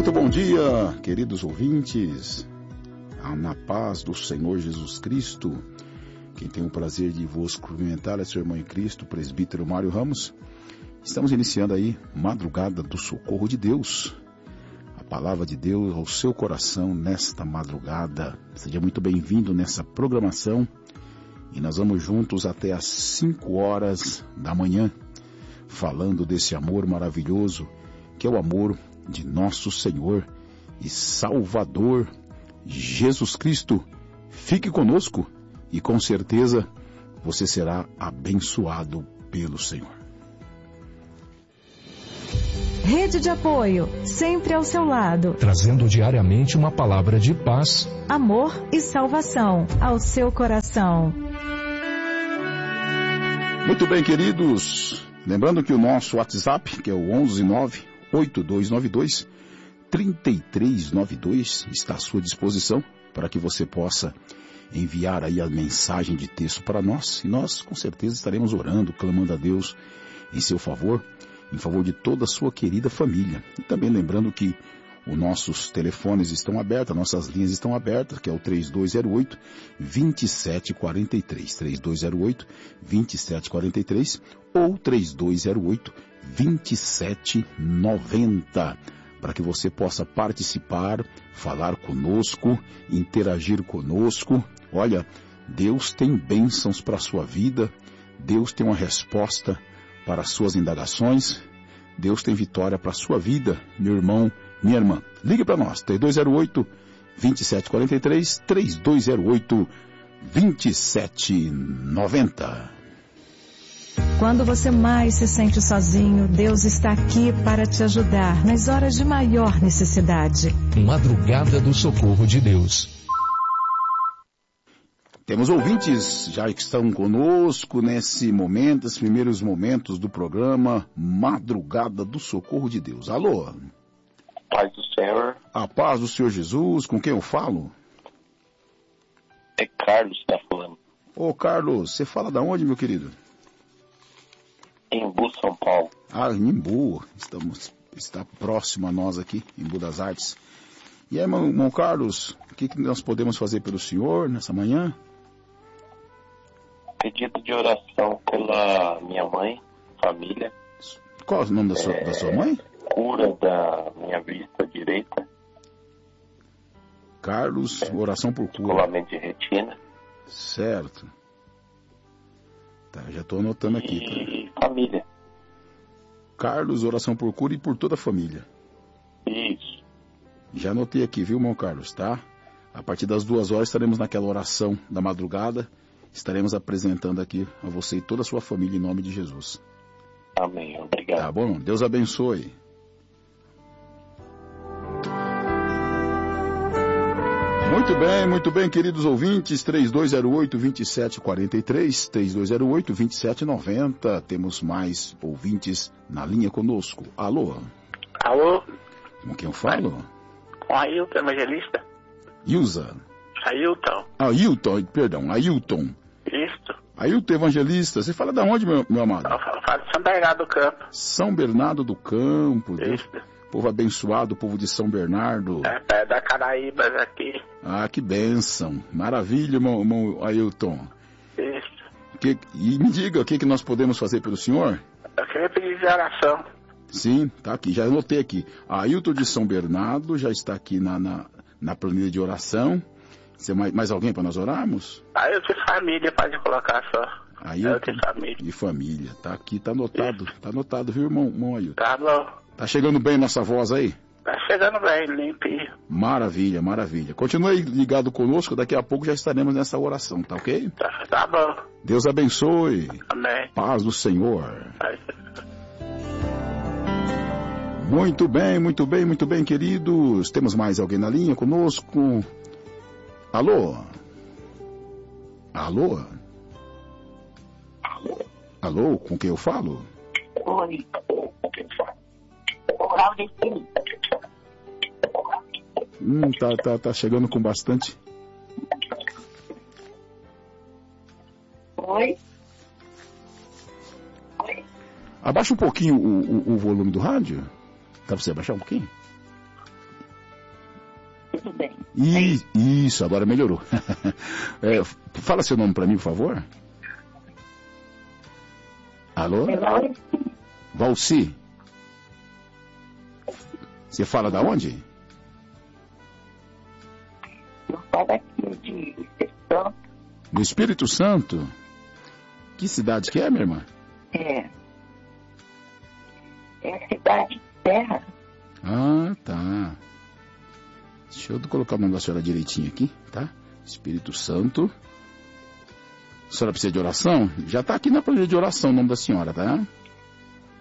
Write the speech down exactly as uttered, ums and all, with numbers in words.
Muito bom dia, queridos ouvintes, na paz do Senhor Jesus Cristo. Quem tem o prazer de vos cumprimentar é seu irmão em Cristo, presbítero Mário Ramos. Estamos iniciando aí Madrugada do Socorro de Deus. A palavra de Deus ao seu coração nesta madrugada. Seja muito bem-vindo nessa programação. E nós vamos juntos até às cinco horas da manhã, falando desse amor maravilhoso, que é o amor de nosso Senhor e Salvador, Jesus Cristo. Fique conosco e com certeza você será abençoado pelo Senhor. Rede de apoio, sempre ao seu lado, trazendo diariamente uma palavra de paz, amor e salvação ao seu coração. Muito bem, queridos, lembrando que o nosso WhatsApp, que é o onze nove oito dois nove dois três três nove dois, está à sua disposição para que você possa enviar aí a mensagem de texto para nós, e nós com certeza estaremos orando, clamando a Deus em seu favor, em favor de toda a sua querida família. E também lembrando que os nossos telefones estão abertos, nossas linhas estão abertas, que é o três dois zero oito, dois sete quatro três, três dois zero oito, dois sete quatro três ou três dois zero oito, dois sete nove zero, para que você possa participar, falar conosco, interagir conosco. Olha, Deus tem bênçãos para a sua vida, Deus tem uma resposta para as suas indagações, Deus tem vitória para a sua vida, meu irmão, minha irmã. Ligue para nós, três dois zero oito, dois sete quatro três, três dois zero oito, dois sete nove zero. Quando você mais se sente sozinho, Deus está aqui para te ajudar nas horas de maior necessidade. Madrugada do Socorro de Deus. Temos ouvintes já que estão conosco nesse momento, esses primeiros momentos do programa Madrugada do Socorro de Deus. Alô? Paz do Senhor. A paz do Senhor Jesus, com quem eu falo? É Carlos que está falando. Ô Carlos, você fala da onde, meu querido? Embu, São Paulo. Ah, em Embu, estamos, está próximo a nós aqui, Embu das Artes. E aí, irmão, irmão Carlos, o que, que nós podemos fazer pelo senhor nessa manhã? Pedido de oração pela minha mãe, família. Qual é o nome da sua, é, da sua mãe? Cura da minha vista direita. Carlos, é, oração por cura. Descolamento de retina. Certo. Tá, já estou anotando aqui. E tá? família. Carlos, oração por cura e por toda a família. Isso. Já anotei aqui, viu, irmão Carlos, tá? A partir das duas horas estaremos naquela oração da madrugada. Estaremos apresentando aqui a você e toda a sua família em nome de Jesus. Amém. Obrigado. Tá bom? Deus abençoe. Muito bem, muito bem, queridos ouvintes, três dois zero oito, dois sete quatro três, três dois zero oito, dois sete nove zero, temos mais ouvintes na linha conosco. Alô? Alô? Com quem eu falo? Com Ailton, evangelista. Ilza? Ailton. Ailton, perdão, Ailton. Isso. Ailton Evangelista, você fala de onde, meu, meu amado? Eu falo, falo de São Bernardo do Campo. São Bernardo do Campo, Deus. Isso. Povo abençoado, povo de São Bernardo. É, perto da Caraíbas aqui. Ah, que bênção. Maravilha, irmão, irmão Ailton. Isso. Que, e me diga, o que, que nós podemos fazer pelo senhor? Eu queria pedir de oração. Sim, tá aqui, já anotei aqui. Ailton de São Bernardo já está aqui na, na, na planilha de oração. Você, mais, mais alguém para nós orarmos? Ailton e família, pode colocar só. Ailton e família. E família, tá aqui, tá anotado. Isso. Tá anotado, viu, irmão, irmão Ailton? Tá bom. Tá chegando bem nossa voz aí? Tá chegando bem, limpinho. Maravilha, maravilha. Continue ligado conosco, daqui a pouco já estaremos nessa oração, tá ok? Tá, tá bom. Deus abençoe. Amém. Paz do Senhor. Paz. Muito bem, muito bem, muito bem, queridos. Temos mais alguém na linha conosco? Alô? Alô? Alô, com quem eu falo? Oi, com quem eu falo? Hum, tá, tá, tá chegando com bastante. Oi? Abaixa um pouquinho o, o, o volume do rádio. Dá pra você abaixar um pouquinho? tudo bem. I, isso, agora melhorou. É, fala seu nome para mim, por favor. Alô? É Valci. Valci. Você fala da onde? Eu falo aqui de Espírito Santo. No Espírito Santo? Que cidade que é, minha irmã? É. É cidade de terra. Ah, tá. Deixa eu colocar o nome da senhora direitinho aqui, tá? Espírito Santo. A senhora precisa de oração? Já tá aqui na planilha de oração o nome da senhora, tá?